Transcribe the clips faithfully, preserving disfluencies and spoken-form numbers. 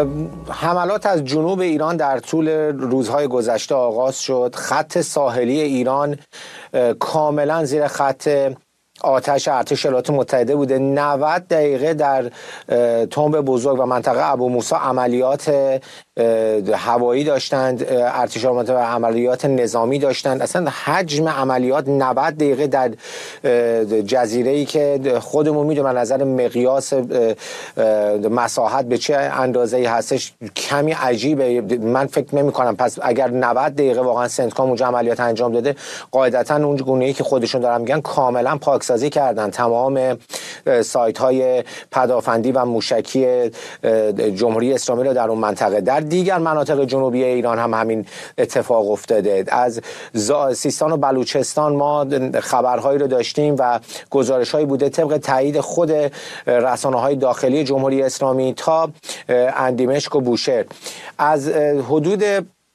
حملات از جنوب ایران در طول روزهای گذشته آغاز شد. خط ساحلی ایران کاملا زیر خط آتش ارتش ایالات متحده بوده. نود دقیقه در تنب بزرگ و منطقه ابو موسی عملیات هوایی داشتند، ارتش ایالات متحده عملیات نظامی داشتند. اصلا حجم عملیات نود دقیقه در جزیره‌ای که خودمون میدونیم نظر مقیاس مساحت به چه اندازه‌ای هستش کمی عجیبه. من فکر نمی‌کنم پس اگر نود دقیقه واقعا سنتکام اونجا عملیات انجام داده، قاعدتاً اون گونه‌ای که خودشون دارن میگن کاملا پاکسازی کردن تمام سایت‌های پدافندی و موشکی جمهوری اسلامی رو در اون منطقه. در دیگر مناطق جنوبی ایران هم همین اتفاق افتاده. از سیستان و بلوچستان ما خبرهایی رو داشتیم و گزارش‌هایی بوده طبق تایید خود رسانه‌های داخلی جمهوری اسلامی تا اندیمشک و بوشهر. از حدود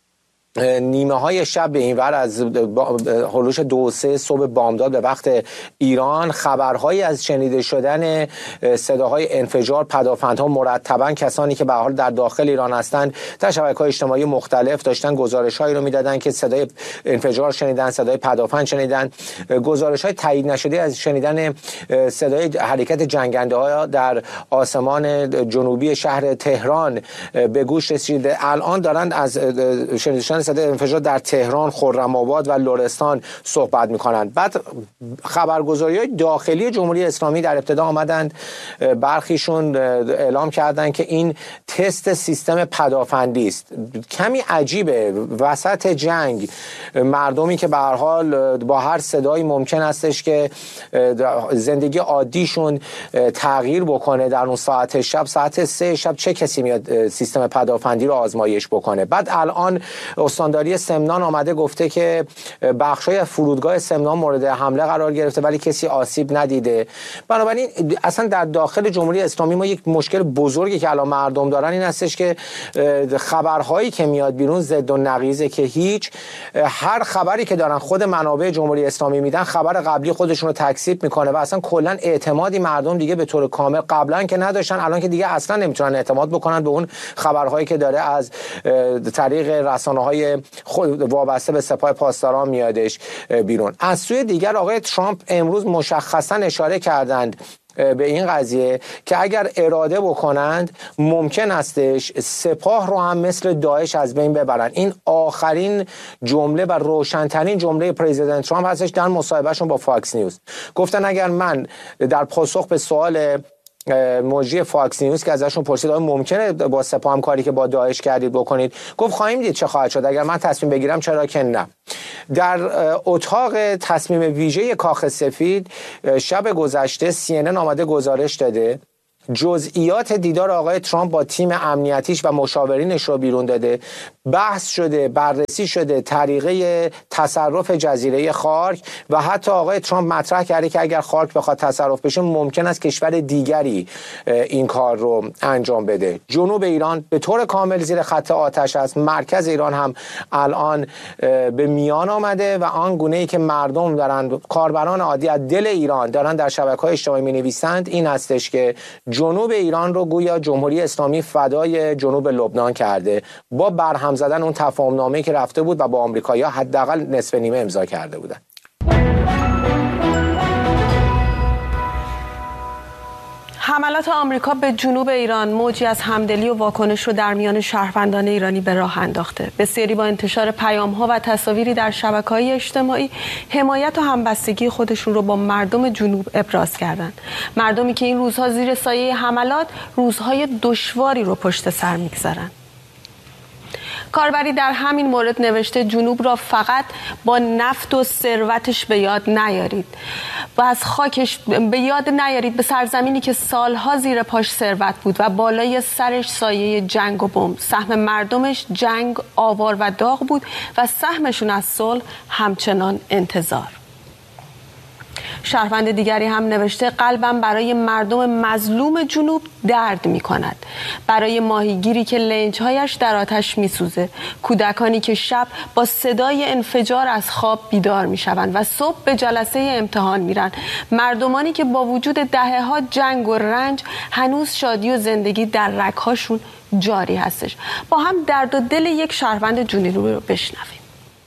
نیمه های شب به این ور از هلوش دو سه صبح بامداد به وقت ایران خبرهایی از شنیده شدن صداهای انفجار پدافندها مرتبا کسانی که به حال در داخل ایران هستند در شبکه‌های اجتماعی مختلف داشتن گزارش‌هایی رو میدادن که صدای انفجار شنیدن، صدای پدافند شنیدن. گزارش‌های تایید نشده از شنیدن صدای حرکت جنگنده‌ها در آسمان جنوبی شهر تهران به گوش رسیده. الان دارند از شنیده شدن صدای انفجار در تهران، خرم‌آباد و لرستان صحبت می‌کنند. بعد خبرگزاری‌های داخلی جمهوری اسلامی در ابتدا آمدند، برخیشون اعلام کردند که این تست سیستم پدافندی است. کمی عجیبه وسط جنگ مردمی که به هر حال با هر صدایی ممکن استش که زندگی عادیشون تغییر بکنه در اون ساعت شب، ساعت سه شب چه کسی میاد سیستم پدافندی رو آزمایش بکنه؟ بعد الان استانداری سمنان آمده گفته که بخشای فرودگاه سمنان مورد حمله قرار گرفته ولی کسی آسیب ندیده. بنابراین اصلا در داخل جمهوری اسلامی ما یک مشکل بزرگی که الان مردم دارن این هستش که خبرهایی که میاد بیرون ضد و نقیضه، که هیچ هر خبری که دارن خود منابع جمهوری اسلامی میدن خبر قبلی خودشون رو تکذیب میکنه و اصلا کلا اعتمادی مردم دیگه به طور کامل قبلا که نداشتن الان که دیگه اصلا نمیتونن اعتماد بکنن به اون خبرهایی که داره از طریق رسانه‌های خود وابسته به سپاه پاسداران میادش بیرون. از سوی دیگر آقای ترامپ امروز مشخصا اشاره کردند به این قضیه که اگر اراده بکنند ممکن استش سپاه رو هم مثل داعش از بین ببرن. این آخرین جمله و روشنترین جمله پرزیدنت ترامپ هستش در مصاحبهشون با فاکس نیوز. گفتن اگر من در پاسخ به سوال مجری فاکس نیوز که ازشون پرسید آیا ممکنه با سپاه هم کاری که با داعش کردید بکنید، گفت خواهیم دید چه خواهد شد، اگر من تصمیم بگیرم چرا که نه. در اتاق تصمیم ویژه کاخ سفید شب گذشته سی ان ان آمده گزارش داده، جزئیات دیدار آقای ترامپ با تیم امنیتیش و مشاورینش رو بیرون داده، بحث شده، بررسی شده طریقه تصرف جزیره خارک و حتی آقای ترامپ مطرح کرده که اگر خارک بخواد تصرف بشه ممکن است کشور دیگری این کار رو انجام بده. جنوب ایران به طور کامل زیر خط آتش است. مرکز ایران هم الان به میان آمده و آن گونه‌ای که مردم دارن، کاربران عادی از دل ایران دارن در شبکه‌های اجتماعی می‌نویسند این هستش که جنوب ایران رو گویا جمهوری اسلامی فدای جنوب لبنان کرده با برهم زدن اون تفاهم نامه‌ای که رفته بود و با آمریکایی‌ها حداقل نصف نیمه امضا کرده بودن. حملات آمریکا به جنوب ایران موجی از همدلی و واکنش رو در میان شهروندان ایرانی به راه انداخته. بسیاری با انتشار پیام‌ها و تصاویری در شبکه‌های اجتماعی حمایت و همبستگی خودشون رو با مردم جنوب ابراز کردند. مردمی که این روزها زیر سایه حملات روزهای دشواری رو پشت سر می‌گذارن. کاربری در همین مورد نوشته جنوب را فقط با نفت و ثروتش به یاد نیارید و از خاکش به یاد نیارید، به سرزمینی که سالها زیر پاش ثروت بود و بالای سرش سایه جنگ و بمب. سهم مردمش جنگ، آوار و داغ بود و سهمشون از صلح همچنان انتظار. شهروند دیگری هم نوشته قلبم برای مردم مظلوم جنوب درد می کند، برای ماهیگیری که لنجهایش در آتش می سوزه، کودکانی که شب با صدای انفجار از خواب بیدار می شوند و صبح به جلسه امتحان می رن، مردمانی که با وجود دهه ها جنگ و رنج هنوز شادی و زندگی در رگهاشون جاری هستش. با هم درد و دل یک شهروند جنوبی رو بشنویم.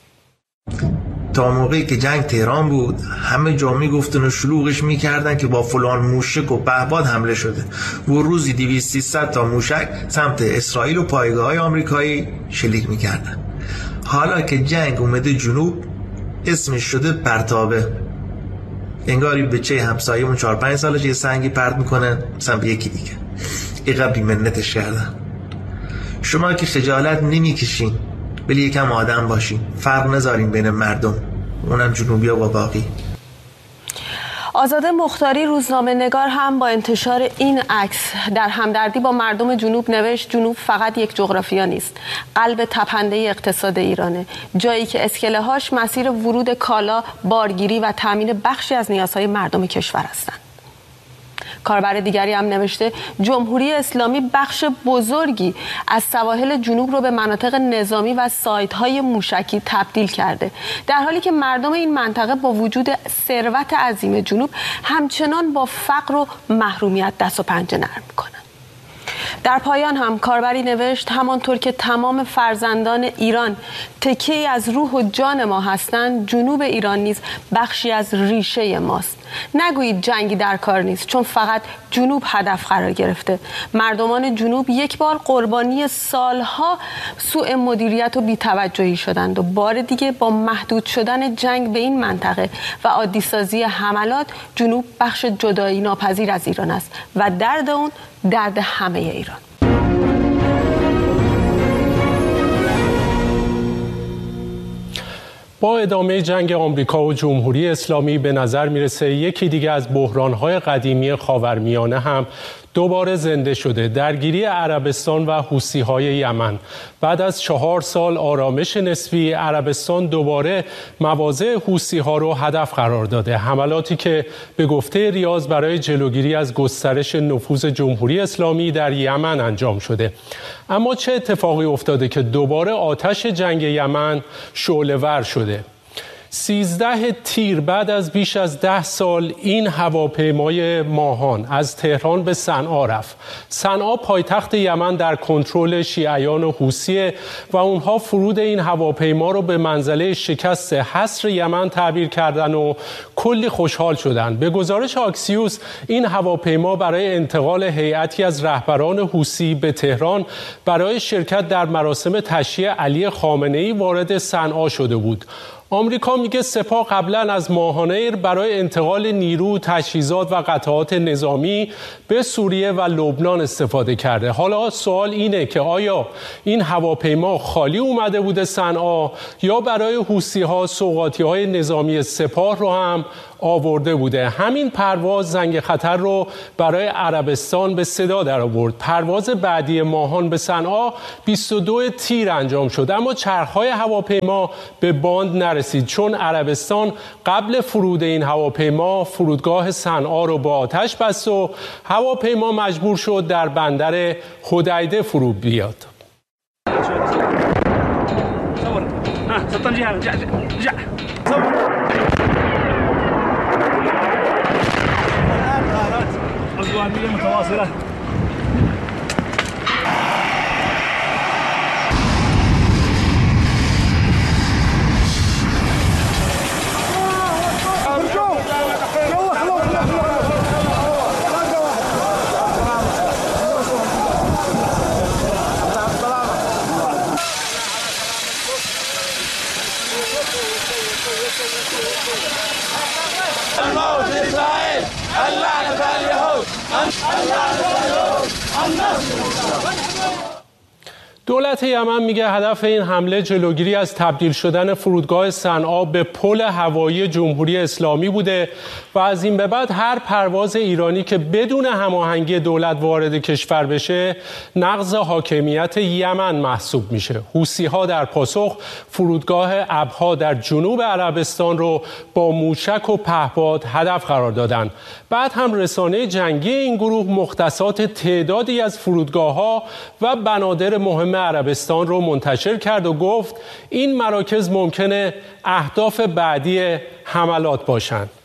تا موقعی که جنگ تهران بود همه جا میگفتن و شلوغش میکردن که با فلان موشک و پهپاد حمله شده و روزی دویست سیصد تا موشک سمت اسرائیل و پایگاه‌های آمریکایی شلیک میکردن. حالا که جنگ اومده جنوب اسمش شده پرتابه، انگاری بچه همسایه‌مون چهار پنج سالش یه سنگی پرت میکنن مثلا به یکی دیگه، اینقدر بی‌منتش کردن. شما که خجالت نمیکشین ولی یکم آدم باشین، فرق نذارین بین مردم، اونم جنوبی و باقی. آزاده مختاری روزنامه نگار هم با انتشار این عکس در همدردی با مردم جنوب نوشت جنوب فقط یک جغرافیا نیست، قلب تپنده اقتصاد ایرانه، جایی که اسکله هاش مسیر ورود کالا، بارگیری و تامین بخشی از نیازهای مردم کشور هستند. کاربر دیگری هم نوشته جمهوری اسلامی بخش بزرگی از سواحل جنوب رو به مناطق نظامی و سایت‌های موشکی تبدیل کرده، در حالی که مردم این منطقه با وجود ثروت عظیم جنوب همچنان با فقر و محرومیت دست و پنجه نرم می‌کنند. در پایان هم کاربری نوشت همانطور که تمام فرزندان ایران تکه‌ای از روح و جان ما هستند، جنوب ایران نیز بخشی از ریشه ماست. نگویید جنگی در کار نیست، چون فقط جنوب هدف قرار گرفته. مردمان جنوب یک بار قربانی سالها سوء مدیریت و بی‌توجهی شدند و بار دیگه با محدود شدن جنگ به این منطقه و عادی سازی حملات، جنوب بخش جدایی ناپذیر از ایران است و درد اون درد همه ایران. با ادامه جنگ آمریکا و جمهوری اسلامی به نظر میرسه یکی دیگه از بحران‌های قدیمی خاورمیانه هم دوباره زنده شده. درگیری عربستان و حوثی‌های یمن. بعد از چهار سال آرامش نسبی، عربستان دوباره مواضع حوثی‌ها رو هدف قرار داده. حملاتی که به گفته ریاض برای جلوگیری از گسترش نفوذ جمهوری اسلامی در یمن انجام شده. اما چه اتفاقی افتاده که دوباره آتش جنگ یمن شعله‌ور شده؟ سیزده تیر بعد از بیش از ده سال این هواپیمای ماهان از تهران به صنعا رفت. صنعا پایتخت یمن در کنترل شیعیان و حوثی و اونها فرود این هواپیما رو به منزله شکست حصر یمن تعبیر کردن و کلی خوشحال شدن. به گزارش آکسیوس این هواپیما برای انتقال هیئتی از رهبران حوثی به تهران برای شرکت در مراسم تشییع علی خامنه‌ای وارد صنعا شده بود. آمریکا میگه سپاه قبلا از ماهانه برای انتقال نیرو، تجهیزات و قطعات نظامی به سوریه و لبنان استفاده کرده. حالا سوال اینه که آیا این هواپیما خالی اومده بوده صنعا یا برای حوثی‌ها سوغاتی‌های نظامی سپاه رو هم آورده بوده؟ همین پرواز زنگ خطر رو برای عربستان به صدا در آورد. پرواز بعدی ماهان به صنعا بیست و دو تیر انجام شد، اما چرخ‌های هواپیما به باند نرسید، چون عربستان قبل فرود این هواپیما فرودگاه صنعا رو با آتش بست و هواپیما مجبور شد در بندر حدیده فرود بیاد. متواصلة دولت یمن میگه هدف این حمله جلوگیری از تبدیل شدن فرودگاه صنعا به پل هوایی جمهوری اسلامی بوده و از این به بعد هر پرواز ایرانی که بدون هماهنگی دولت وارد کشور بشه نقض حاکمیت یمن محسوب میشه. حوثی‌ها در پاسخ فرودگاه ابها در جنوب عربستان رو با موشک و پهپاد هدف قرار دادن. بعد هم رسانه جنگی این گروه مختصات تعدادی از فرودگاه‌ها و بنادر مهم عربستان رو منتشر کرد و گفت این مراکز ممکنه اهداف بعدی حملات باشند.